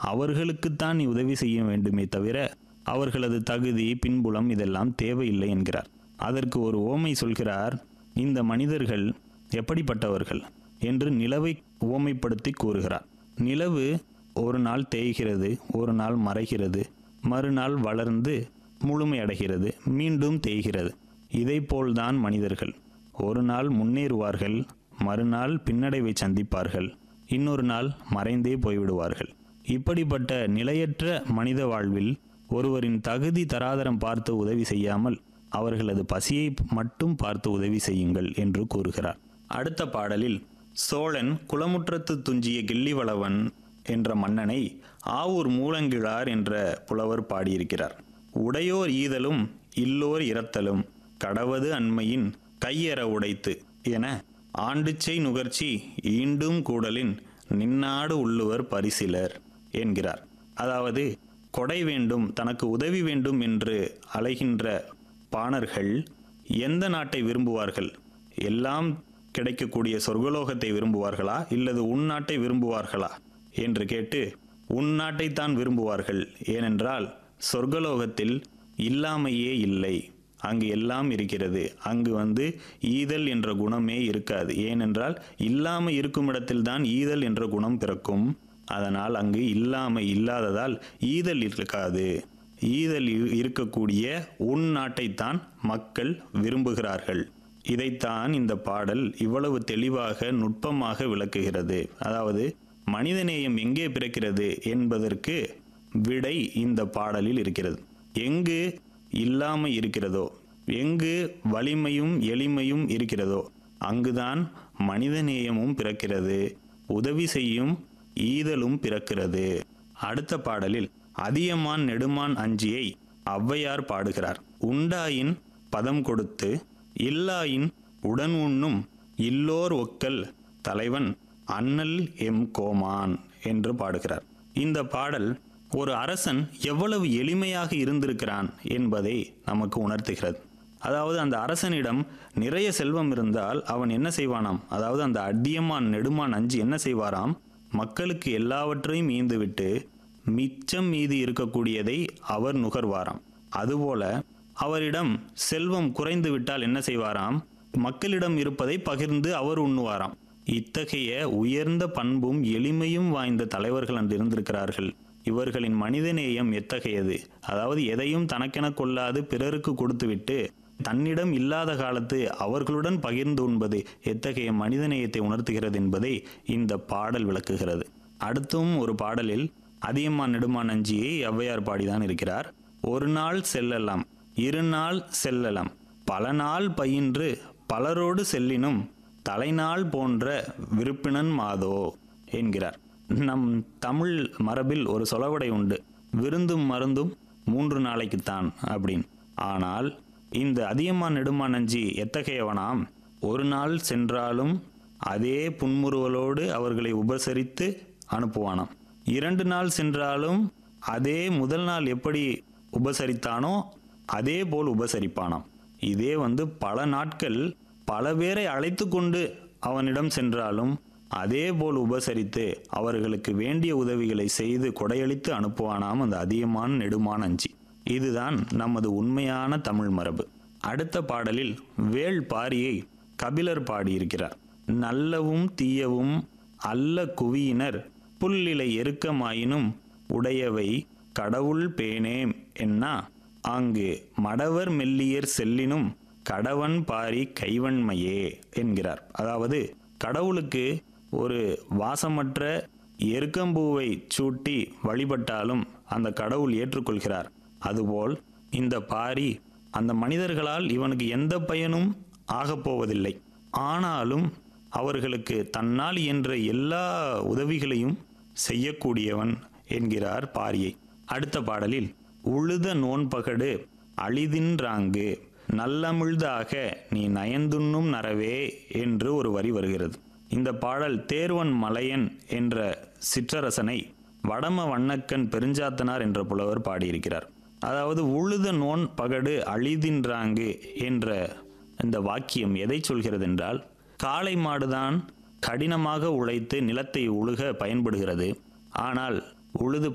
அவர்களுக்குத்தான் நீ உதவி செய்ய வேண்டுமே தவிர அவர்களது தகுதி பின்புலம் இதெல்லாம் தேவையில்லை என்கிறார். அதற்கு ஒரு உவமை சொல்கிறார். இந்த மனிதர்கள் எப்படிப்பட்டவர்கள் என்று நிலவை உவமைப்படுத்தி கூறுகிறார். நிலவு ஒரு நாள் தேய்கிறது, ஒரு நாள் மறைகிறது, மறுநாள் வளர்ந்து முழுமையடைகிறது, மீண்டும் தேய்கிறது. இதைப்போல்தான் மனிதர்கள். ஒரு நாள் முன்னேறுவார்கள், மறுநாள் பின்னடைவை சந்திப்பார்கள், இன்னொரு நாள் மறைந்தே போய்விடுவார்கள். இப்படிப்பட்ட நிலையற்ற மனித வாழ்வில் ஒருவரின் தகுதி தராதரம் பார்த்து உதவி செய்யாமல் அவர்களது பசியை மட்டும் பார்த்து உதவி செய்யுங்கள் என்று கூறுகிறார். அடுத்த பாடலில் சோழன் குளமுற்றத்து துஞ்சிய கிள்ளிவளவன் என்ற மன்னனை ஆவூர் மூலங்கிழார் என்ற புலவர் பாடியிருக்கிறார். உடையோர் ஈதலும் இல்லோர் இரத்தலும் கடவது அண்மையின் கையற உடைத்து என ஆண்டுச்சை நுகர்ச்சி ஈண்டும் கூடலின் நின்னாடு உள்ளுவர் பரிசிலர் என்கிறார். அதாவது கொடை வேண்டும், தனக்கு உதவி வேண்டும் என்று அலைகின்ற பாணர்கள் எந்த நாட்டை விரும்புவார்கள்? எல்லாம் கிடைக்கக்கூடிய சொர்க்கலோகத்தை விரும்புவார்களா இல்லது உன் நாட்டை விரும்புவார்களா என்று கேட்டு உன் நாட்டைத்தான் விரும்புவார்கள். ஏனென்றால் சொர்க்கலோகத்தில் இல்லாமையே இல்லை, அங்கு எல்லாம் இருக்கிறது. அங்கு ஈதல் என்ற குணமே இருக்காது. ஏனென்றால் இல்லாமை இருக்கும் இடத்தில்தான் ஈதல் என்ற குணம் பிறக்கும். அதனால் அங்கு இல்லாமை இல்லாததால் ஈதல் இருக்காது. ஈதல் இருக்கக்கூடிய உன் நாட்டைத்தான் மக்கள் விரும்புகிறார்கள். இதைத்தான் இந்த பாடல் இவ்வளவு தெளிவாக நுட்பமாக விளக்குகிறது. அதாவது மனிதநேயம் எங்கே பிறக்கிறது என்பதற்கு விடை இந்த பாடலில் இருக்கிறது. எங்கு இல்லாமை இருக்கிறதோ, எங்கு வலிமையும் எளிமையும் இருக்கிறதோ, அங்குதான் மனிதநேயமும் பிறக்கிறது, உதவி செய்யும் ஈதலும் பிறக்கிறது. அடுத்த பாடலில் அதியமான் நெடுமான் அஞ்சியை ஔவையார் பாடுகிறார். உண்டாயின் பதம் கொடுத்து இல்லாயின் உடன் உண்ணும் இல்லோர் ஒக்கல் தலைவன் அண்ணல் எம் கோமான் என்று பாடுகிறார். இந்த பாடல் ஒரு அரசன் எவ்வளவு எளிமையாக இருந்திருக்கிறான் என்பதை நமக்கு உணர்த்துகிறது. அதாவது அந்த அரசனிடம் நிறைய செல்வம் இருந்தால் அவன் என்ன செய்வானாம்? அதாவது அந்த அதியமான் நெடுமான் அஞ்சி என்ன செய்வாராம்? மக்களுக்கு எல்லாவற்றையும் ஈந்துவிட்டு மிச்சம் மீதி இருக்கக்கூடியதை அவர் நுகர்வாராம். அதுபோல அவரிடம் செல்வம் குறைந்து விட்டால் என்ன செய்வாராம்? மக்களிடம் இருப்பதை பகிர்ந்து அவர் உண்ணுவாராம். இத்தகைய உயர்ந்த பண்பும் எளிமையும் வாய்ந்த தலைவர்கள் அன்று இருந்திருக்கிறார்கள். இவர்களின் மனிதநேயம் எத்தகையது! அதாவது எதையும் தனக்கென கொள்ளாது பிறருக்கு கொடுத்துவிட்டு தன்னிடம் இல்லாத காலத்து அவர்களுடன் பகிர்ந்து உண்பது எத்தகைய மனிதநேயத்தை உணர்த்துகிறது என்பதை இந்த பாடல் விளக்குகிறது. அடுத்தும் ஒரு பாடலில் அதியமான் நெடுமான் அஞ்சியை ஔவையார் பாடிதான் இருக்கிறார். ஒரு நாள் செல்லலாம், இரு நாள் செல்லலாம், பல நாள் பயின்று பலரோடு செல்லினும் தலைநாள் போன்ற விருப்பினன் மாதோ என்கிறார். நம் தமிழ் மரபில் ஒரு சொலவடை உண்டு, விருந்தும் மருந்தும் 3 நாளைக்குத்தான் அப்படின்னு. ஆனால் இந்த அதியமான் நெடுமான் அஞ்சி எத்தகையவனாம்? ஒரு நாள் சென்றாலும் அதே புன்முறுவலோடு அவர்களை உபசரித்து அனுப்புவானாம். 2 நாள் சென்றாலும் அதே முதல் நாள் எப்படி உபசரித்தானோ அதே போல் உபசரிப்பானாம். இதே பல நாட்கள் பல பேரை அழைத்து கொண்டு அவனிடம் சென்றாலும் அதே போல் உபசரித்து அவர்களுக்கு வேண்டிய உதவிகளை செய்து கொடையளித்து அனுப்புவானாம் அந்த அதியமான் நெடுமான் அஞ்சி. இதுதான் நமது உண்மையான தமிழ் மரபு. அடுத்த பாடலில் வேள் பாரியை கபிலர் பாடியிருக்கிறார். நல்லவும் தீயவும் அல்ல குவியினர் புல்லிலை எருக்கமாயினும் உடையவை கடவுள் பேணேம் என்னா அங்கு மடவர் மெல்லியர் செல்லினும் கடவன் பாரி கைவன்மையே என்கிறார். அதாவது கடவுளுக்கு ஒரு வாசமற்ற எருக்கம்பூவை சூட்டி வழிபட்டாலும் அந்த கடவுள் ஏற்றுக்கொள்கிறார். அதுபோல் இந்த பாரி அந்த மனிதர்களால் இவனுக்கு எந்த பயனும் ஆகப்போவதில்லை, ஆனாலும் அவர்களுக்கு தன்னால் என்ற எல்லா உதவிகளையும் செய்யக்கூடியவன் என்கிறார் பாரியை. அடுத்த பாடலில் உழுத நோன்பகடு அழிதின்றாங்கு நல்லமிழ்தாக நீ நயந்துண்ணும் நரவே என்று ஒரு வரி வருகிறது. இந்த பாடல் தேர்வன் மலையன் என்ற சிற்றரசனை வடம வண்ணக்கன் பெருஞ்சாத்தனார் என்ற புலவர் பாடியிருக்கிறார். அதாவது உழுத நோன் பகடு அழிதின்றாங்கு என்ற இந்த வாக்கியம் எதை சொல்கிறது என்றால், காளை மாடுதான் கடினமாக உழைத்து நிலத்தை உழுக பயன்படுகிறது. ஆனால் உழுது